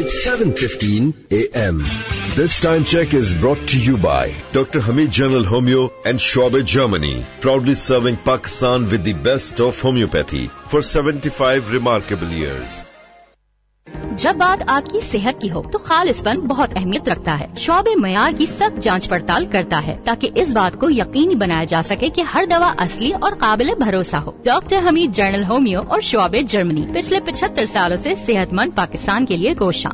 at 7:15 a.m. This time check is brought to you by Dr. Hamid General Homeo and Schwabe, Germany, proudly serving Pakistan with the best of homeopathy for 75 remarkable years. جب بات آپ کی صحت کی ہو تو خالص فن بہت اہمیت رکھتا ہے. شعبے معیار کی سخت جانچ پڑتال کرتا ہے تاکہ اس بات کو یقینی بنایا جا سکے کہ ہر دوا اصلی اور قابل بھروسہ ہو. ڈاکٹر حمید جنرل ہومیو اور شعبے جرمنی پچھلے 75 سالوں سے صحت مند پاکستان کے لیے کوشاں.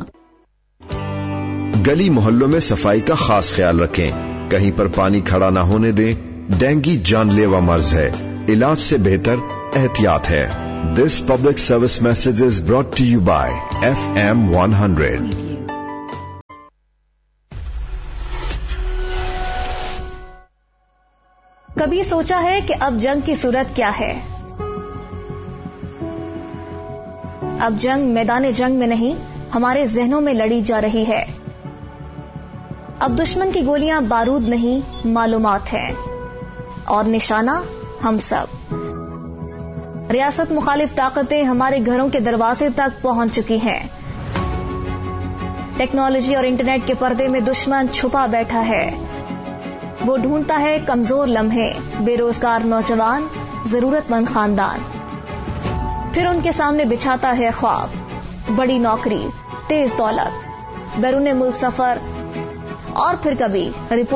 گلی محلوں میں صفائی کا خاص خیال رکھیں. کہیں پر پانی کھڑا نہ ہونے دیں. ڈینگی جان لیوا مرض ہے. علاج سے بہتر احتیاط ہے. This public service message is brought to you by FM 100. کبھی سوچا ہے کہ اب جنگ کی صورت کیا ہے؟ اب جنگ میدان جنگ میں نہیں، ہمارے ذہنوں میں لڑی جا رہی ہے. اب دشمن کی گولیاں بارود نہیں، معلومات ہیں، اور نشانہ ہم سب. ریاست مخالف طاقتیں ہمارے گھروں کے دروازے تک پہنچ چکی ہیں. ٹیکنالوجی اور انٹرنیٹ کے پردے میں دشمن چھپا بیٹھا ہے. وہ ڈھونڈتا ہے کمزور لمحے، بے روزگار نوجوان، ضرورت مند خاندان. پھر ان کے سامنے بچھاتا ہے خواب، بڑی نوکری، تیز دولت، بیرون ملک سفر، اور پھر کبھی رپورٹ